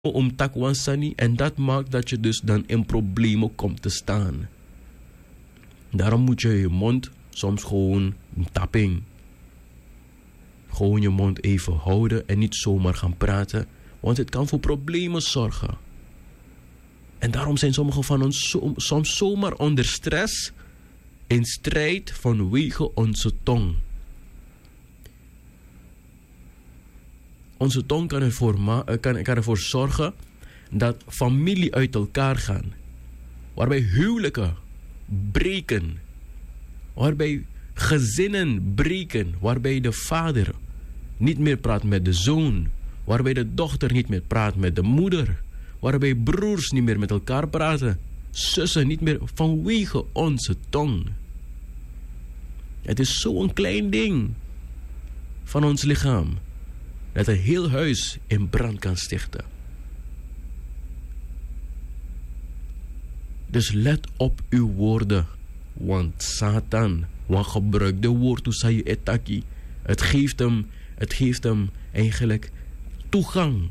om takwansani en dat maakt dat je dus dan in problemen komt te staan. Daarom moet je je mond soms gewoon tapping. Gewoon je mond even houden en niet zomaar gaan praten, want het kan voor problemen zorgen. En daarom zijn sommigen van ons soms zomaar onder stress in strijd vanwege onze tong. Onze tong kan ervoor zorgen dat familie uit elkaar gaan. Waarbij huwelijken breken. Waarbij gezinnen breken. Waarbij de vader niet meer praat met de zoon. Waarbij de dochter niet meer praat met de moeder. Waarbij broers niet meer met elkaar praten. Zussen niet meer vanwege onze tong. Het is zo'n klein ding van ons lichaam dat een heel huis in brand kan stichten. Dus let op uw woorden. Want Satan, wat gebruikt de woord toe zei je etaki. Het geeft hem eigenlijk toegang.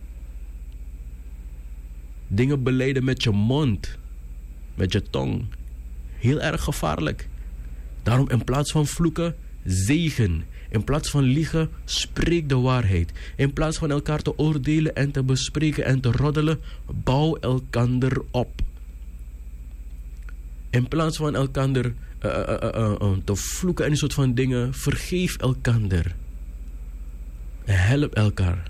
Dingen belijden met je mond, met je tong. Heel erg gevaarlijk. Daarom in plaats van vloeken, zegen. In plaats van liegen, spreek de waarheid. In plaats van elkaar te oordelen en te bespreken en te roddelen, bouw elkander op. In plaats van elkander te vloeken en die soort van dingen, vergeef elkander. Help elkaar.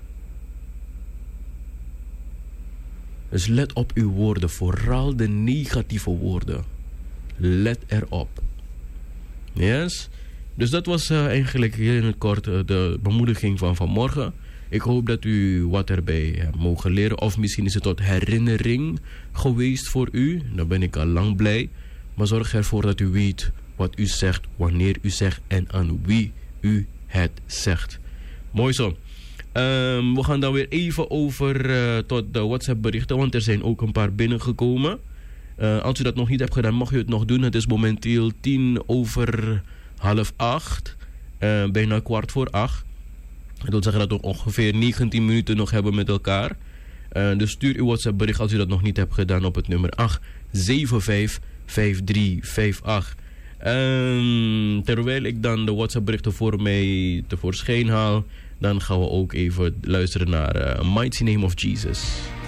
Dus let op uw woorden, vooral de negatieve woorden. Let erop. Yes? Dus dat was eigenlijk heel in het kort de bemoediging van vanmorgen. Ik hoop dat u wat erbij mogen leren. Of misschien is het tot herinnering geweest voor u. Dan ben ik al lang blij. Maar zorg ervoor dat u weet wat u zegt, wanneer u zegt en aan wie u het zegt. Mooi zo. We gaan dan weer even over tot de WhatsApp berichten. Want er zijn ook een paar binnengekomen. Als u dat nog niet hebt gedaan, mag u het nog doen. Het is momenteel 7:10. Bijna 7:15. Dat wil zeggen dat we ongeveer 19 minuten nog hebben met elkaar. Dus stuur uw WhatsApp bericht als u dat nog niet hebt gedaan op het nummer 8755358. Terwijl ik dan de WhatsApp berichten voor mij tevoorschijn haal, dan gaan we ook even luisteren naar Mighty Name of Jesus.